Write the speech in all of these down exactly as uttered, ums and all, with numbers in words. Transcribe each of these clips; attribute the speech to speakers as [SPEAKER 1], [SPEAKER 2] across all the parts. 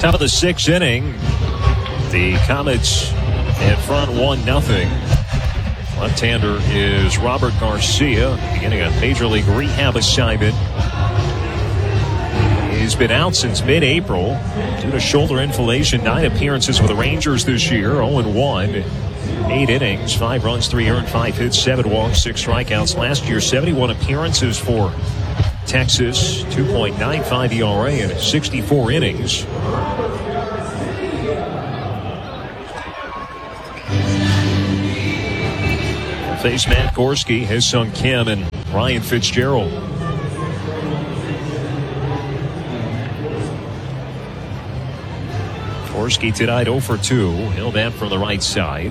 [SPEAKER 1] Top of the sixth inning, the Comets in front one nothing. Left-hander is Robert Garcia, beginning a Major League rehab assignment. He's been out since mid-April due to shoulder inflammation. Nine appearances with the Rangers this year, oh and one. Eight innings, five runs, three earned, five hits, seven walks, six strikeouts. Last year, seventy-one appearances for Texas, two point nine five E R A in sixty-four innings. Face Matt Gorski, his son Kim, and Ryan Fitzgerald. Gorski tonight oh for two. He'll bat from the right side.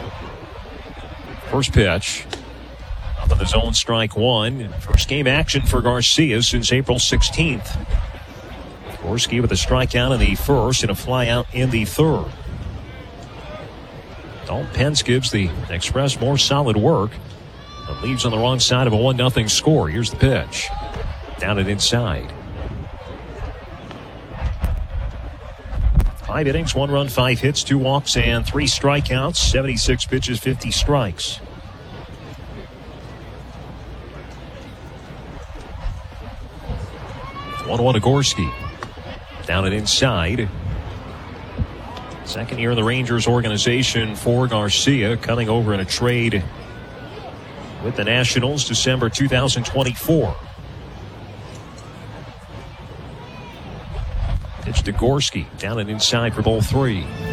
[SPEAKER 1] First pitch. Up in the zone, strike one. First game action for Garcia since April sixteenth. Gorski with a strikeout in the first and a flyout in the third. Dalton Pence gives the Express more solid work, but leaves on the wrong side of a one nothing score. Here's the pitch. Down and inside. Five innings, one run, five hits, two walks, and three strikeouts. seventy-six pitches, fifty strikes. one one to Gorski. Down and inside. Second year in the Rangers organization for Garcia, coming over in a trade with the Nationals December two thousand twenty-four. Pitch to Gorski, down and inside for ball three.